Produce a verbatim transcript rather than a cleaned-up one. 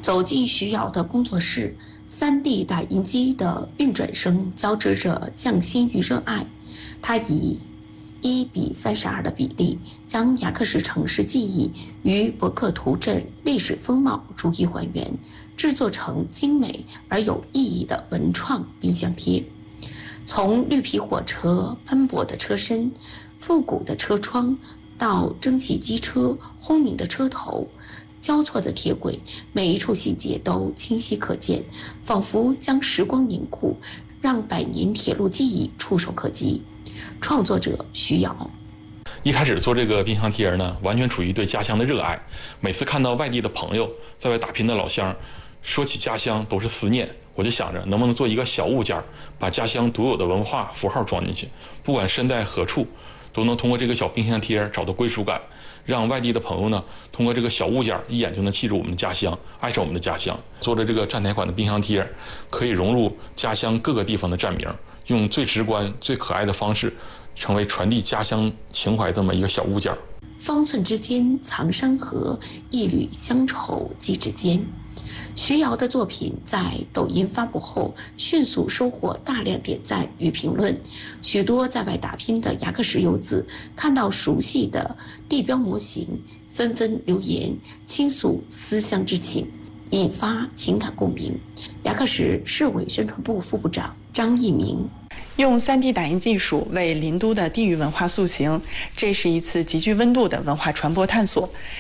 走进徐瑶的工作室，三 D 打印机的运转声交织着匠心与热爱。他以一比三十二的比例，将牙克石城市记忆与博克图镇历史风貌逐一还原，制作成精美而有意义的文创冰箱贴。从绿皮火车斑驳的车身、复古的车窗，到蒸汽机车轰鸣的车头，交错的铁轨，每一处细节都清晰可见，仿佛将时光凝固，让百年铁路记忆触手可及。创作者徐瑶。 一开始做这个冰箱贴呢，完全出于对家乡的热爱。每次看到外地的朋友在外打拼的老乡，说起家乡都是思念，我就想着能不能做一个小物件，把家乡独有的文化符号装进去，不管身在何处，都能通过这个小冰箱贴找到归属感，让外地的朋友呢，通过这个小物件一眼就能记住我们的家乡，爱上我们的家乡。做的这个站台款的冰箱贴，可以融入家乡各个地方的站名，用最直观、最可爱的方式，成为传递家乡情怀这么一个小物件。 方寸之间藏山河，一缕乡愁寄指间。徐瑶的作品在抖音发布后，迅速收获大量点赞与评论。许多在外打拼的牙克石游子看到熟悉的地标模型，纷纷留言倾诉思乡之情，引发情感共鸣。牙克石市委宣传部副部长张一鸣。 用 三 D 打印技术为林都的地域文化塑形，这是一次极具温度的文化传播探索。